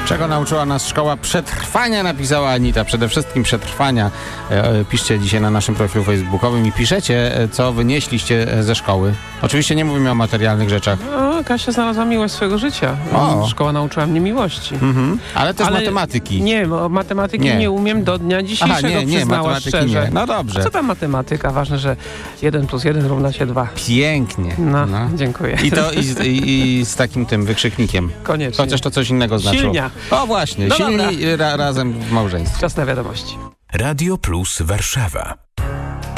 Czego nauczyła nas szkoła? Przetrwania, napisała Anita. Przede wszystkim przetrwania. Piszcie dzisiaj na naszym profilu facebookowym i piszecie, co wynieśliście ze szkoły. Oczywiście nie mówimy o materialnych rzeczach. No, Kasia znalazła miłość swojego życia. Szkoła nauczyła mnie miłości. Ale też matematyki. Nie, matematyki nie umiem do dnia dzisiejszego, przyznała szczerze. Nie. No dobrze. A co tam matematyka? Ważne, że 1 + 1 równa się 2. Pięknie. No. Dziękuję. I to i z takim tym wykrzyknikiem. Koniecznie. Chociaż to coś innego znaczyło. Silnia. O właśnie, silni razem w małżeństwie. Czas na wiadomości. Radio Plus Warszawa.